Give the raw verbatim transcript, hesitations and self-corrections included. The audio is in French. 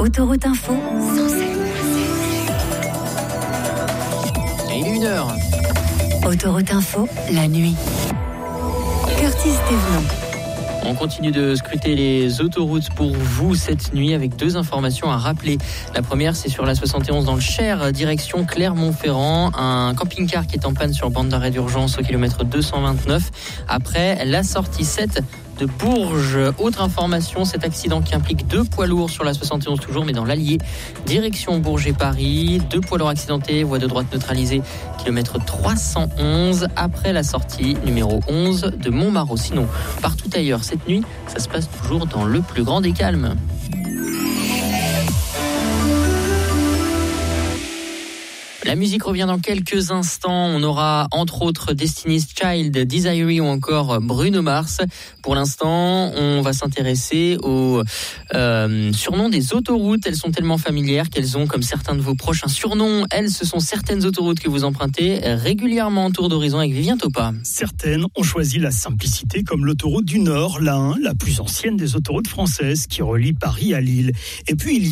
Autoroute Info, cent sept. Et il est une heure. Autoroute Info, la nuit. Curtis Thévenon. On continue de scruter les autoroutes pour vous cette nuit avec deux informations à rappeler. La première, c'est sur la soixante et onze dans le Cher, direction Clermont-Ferrand. Un camping-car qui est en panne sur bande d'arrêt d'urgence au kilomètre deux cent vingt-neuf. Après la sortie sept de Bourges. Autre information, cet accident qui implique deux poids lourds sur la soixante et onze toujours, mais dans l'Allier, direction Bourges et Paris. Deux poids lourds accidentés, voie de droite neutralisée, kilomètre trois cent onze, après la sortie numéro onze de Montmarault. Sinon, partout ailleurs, cette nuit, ça se passe toujours dans le plus grand des calmes. La musique revient dans quelques instants. On aura entre autres Destiny's Child, Desiree ou encore Bruno Mars. Pour l'instant, on va s'intéresser aux euh, surnoms des autoroutes. Elles sont tellement familières qu'elles ont, comme certains de vos proches, un surnom. Elles, ce sont certaines autoroutes que vous empruntez régulièrement en tour d'horizon avec Vivien Topa. Certaines ont choisi la simplicité, comme l'autoroute du Nord, la un, la plus ancienne des autoroutes françaises, qui relie Paris à Lille. Et puis il y a